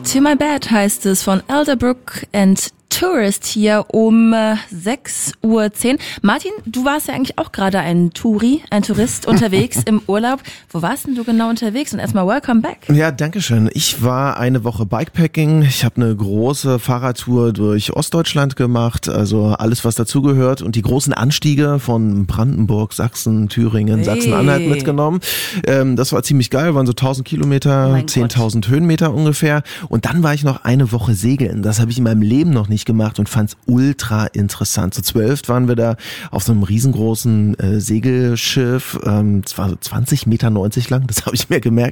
To My Bed heißt es von Elderbrook and Tourist hier um 6:10 Uhr. Martin, du warst ja eigentlich auch gerade ein Tourist unterwegs im Urlaub. Wo warst denn du genau unterwegs? Und erstmal welcome back. Ja, danke schön. Ich war eine Woche Bikepacking. Ich habe eine große Fahrradtour durch Ostdeutschland gemacht, also alles, was dazugehört, und die großen Anstiege von Brandenburg, Sachsen, Thüringen, Sachsen-Anhalt mitgenommen. Das war ziemlich geil, waren so 1000 Kilometer, 10.000 Höhenmeter ungefähr. Und dann war ich noch eine Woche segeln. Das habe ich in meinem Leben noch nicht gemacht und fand es ultra interessant. Zu 12 waren wir da auf so einem riesengroßen Segelschiff. Es war so 20,90 Meter lang, das habe ich mir gemerkt.